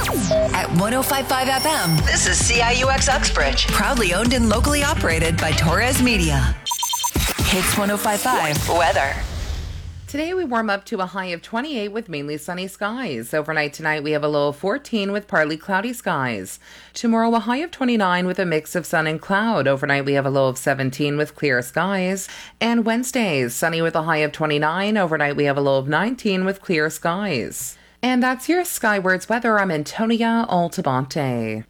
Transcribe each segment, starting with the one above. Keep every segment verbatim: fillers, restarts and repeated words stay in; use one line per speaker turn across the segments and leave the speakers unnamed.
At one oh five point five F M, this is C I U X Uxbridge. Proudly owned and locally operated by Torres Media. Hits one oh five point five weather.
Today we warm up to a high of twenty-eight with mainly sunny skies. Overnight tonight we have a low of fourteen with partly cloudy skies. Tomorrow a high of twenty-nine with a mix of sun and cloud. Overnight we have a low of seventeen with clear skies. And Wednesday, sunny with a high of twenty-nine. Overnight we have a low of nineteen with clear skies. And that's your Skywards weather. I'm Antonia Altabonte.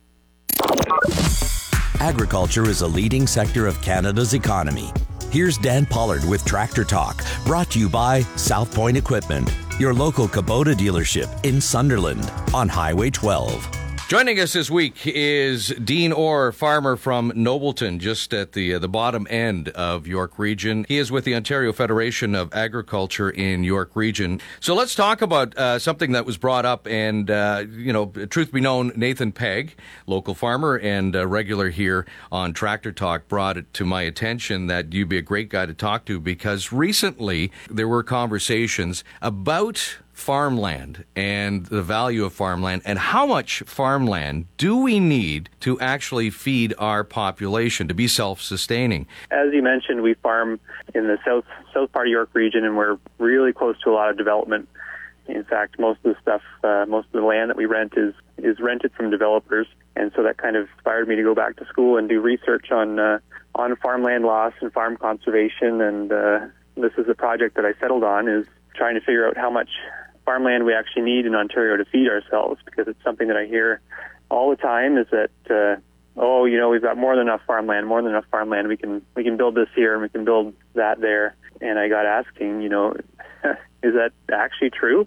Agriculture is a leading sector of Canada's economy. Here's Dan Pollard with Tractor Talk, brought to you by South Point Equipment, your local Kubota dealership in Sunderland on Highway twelve.
Joining us this week is Dean Orr, farmer from Nobleton, just at the uh, the bottom end of York Region. He is with the Ontario Federation of Agriculture in York Region. So let's talk about uh, something that was brought up, and, uh, you know, truth be known, Nathan Pegg, local farmer and uh, regular here on Tractor Talk, brought it to my attention that you'd be a great guy to talk to, because recently there were conversations about farmland and the value of farmland, and how much farmland do we need to actually feed our population to be self-sustaining?
As you mentioned, we farm in the south south part of York Region, and we're really close to a lot of development. In fact, most of the stuff, uh, most of the land that we rent is is rented from developers, and so that kind of inspired me to go back to school and do research on uh, on farmland loss and farm conservation. And uh, this is a project that I settled on, is trying to figure out how much farmland we actually need in Ontario to feed ourselves, because it's something that I hear all the time, is that uh, oh, you know, we've got more than enough farmland, more than enough farmland. We can we can build this here and we can build that there. And I got asking, you know, is that actually true?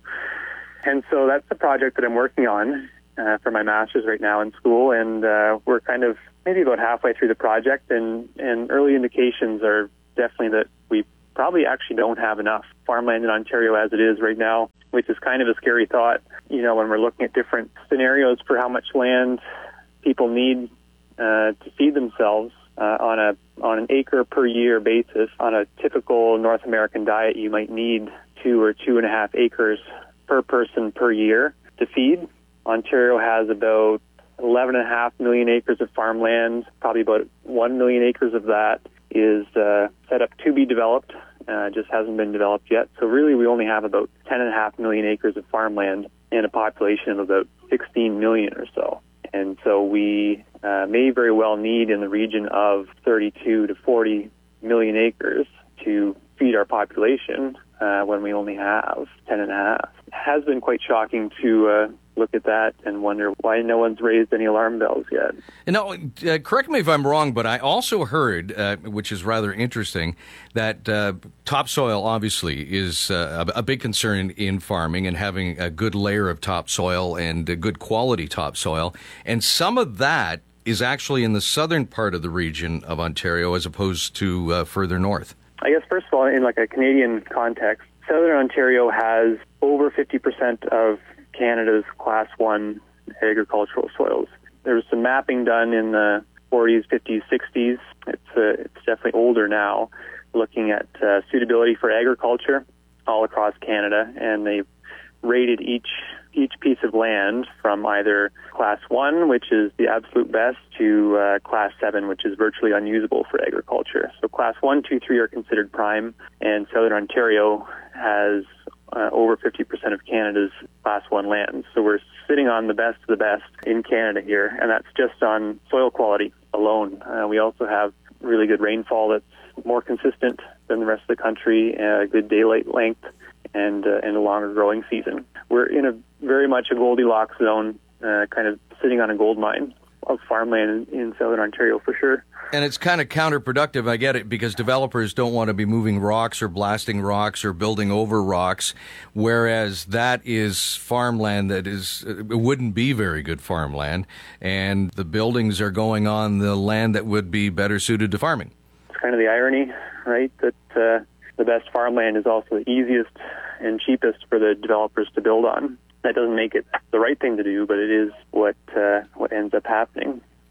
And so that's the project that I'm working on uh, for my master's right now in school, and uh, we're kind of maybe about halfway through the project, and and early indications are definitely that we probably actually don't have enough farmland in Ontario as it is right now, which is kind of a scary thought, you know, when we're looking at different scenarios for how much land people need uh, to feed themselves uh, on a on an acre per year basis. On a typical North American diet, you might need two or two and a half acres per person per year to feed. Ontario has about eleven and a half million acres of farmland. Probably about one million acres of that is uh, set up to be developed, uh, just hasn't been developed yet. So really we only have about ten and a half million acres of farmland and a population of about sixteen million or so. And so we uh, may very well need in the region of thirty-two to forty million acres to feed our population uh, when we only have ten and a half. It has been quite shocking to uh, look at that and wonder why no one's raised any alarm bells yet.
You know, uh, correct me if I'm wrong, but I also heard, uh, which is rather interesting, that uh, topsoil obviously is uh, a, a big concern in farming, and having a good layer of topsoil and a good quality topsoil. And some of that is actually in the southern part of the region of Ontario as opposed to uh, further north.
I guess, first of all, in like a Canadian context, southern Ontario has over fifty percent of Canada's Class one agricultural soils. There was some mapping done in the forties, fifties, sixties. It's uh, it's definitely older now, looking at uh, suitability for agriculture all across Canada, and they rated each each piece of land from either Class one, which is the absolute best, to uh, Class seven, which is virtually unusable for agriculture. So Class one, two, three are considered prime, and southern Ontario has Uh, over fifty percent of Canada's Class one lands. So we're sitting on the best of the best in Canada here, and that's just on soil quality alone. Uh, we also have really good rainfall that's more consistent than the rest of the country, uh, good daylight length, and, uh, and a longer growing season. We're in a very much a Goldilocks zone, uh, kind of sitting on a gold mine of farmland in, in southern Ontario for sure.
And it's kind of counterproductive, I get it, because developers don't want to be moving rocks or blasting rocks or building over rocks, whereas that is farmland that is, it wouldn't be very good farmland, and the buildings are going on the land that would be better suited to farming.
It's kind of the irony, right, that uh, the best farmland is also the easiest and cheapest for the developers to build on. That doesn't make it the right thing to do, but it is what uh, what ends up happening.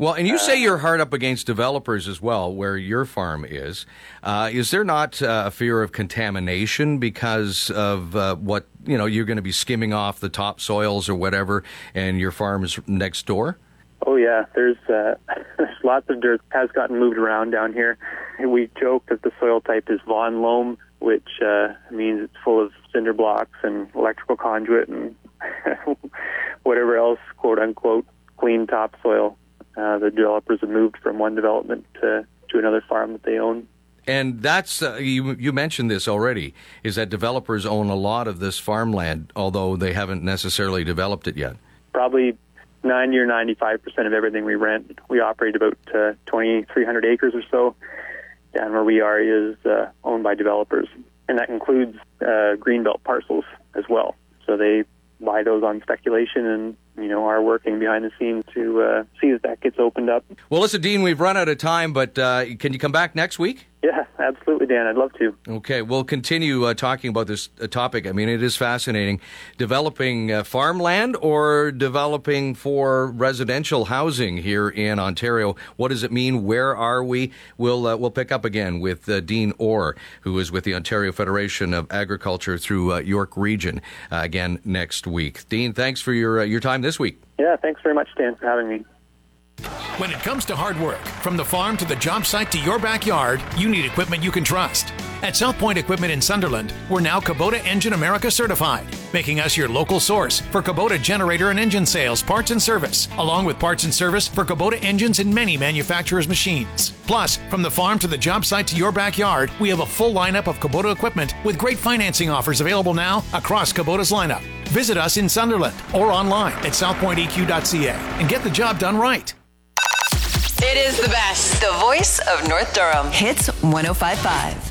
Well, and you say you're hard up against developers as well, where your farm is. Uh, is there not uh, a fear of contamination because of uh, what, you know, you're going to be skimming off the topsoils or whatever, and your farm is next door?
Oh, yeah. There's, uh, there's lots of dirt has gotten moved around down here. We joke that the soil type is Vaughan loam, which uh, means it's full of cinder blocks and electrical conduit and whatever else, quote-unquote, clean topsoil. Uh, the developers have moved from one development to, to another farm that they own.
And that's, uh, you, you mentioned this already, is that developers own a lot of this farmland, although they haven't necessarily developed it yet.
Probably ninety or ninety-five percent of everything we rent. We operate about uh, twenty-three hundred acres or so. Down where we are is uh, owned by developers. And that includes uh, greenbelt parcels as well. So they buy those on speculation and, you know, are working behind the scenes to uh, see that that gets opened up.
Well, listen, Dean, we've run out of time, but uh, can you come back next week?
Yeah, absolutely, Dan. I'd love to.
Okay, we'll continue uh, talking about this uh, topic. I mean, it is fascinating. Developing uh, farmland or developing for residential housing here in Ontario. What does it mean? Where are we? We'll uh, we'll pick up again with uh, Dean Orr, who is with the Ontario Federation of Agriculture through uh, York Region, uh, again next week. Dean, thanks for your uh, your time this week.
Yeah, thanks very much, Dan, for having me.
When it comes to hard work, from the farm to the job site to your backyard, you need equipment you can trust. At South Point Equipment in Sunderland, we're now Kubota Engine America certified, making us your local source for Kubota generator and engine sales, parts and service, along with parts and service for Kubota engines and many manufacturers' machines. Plus, from the farm to the job site to your backyard, we have a full lineup of Kubota equipment with great financing offers available now across Kubota's lineup. Visit us in Sunderland or online at south point e q dot c a and get the job done right.
It is the best. The voice of North Durham. Hits one oh five point five.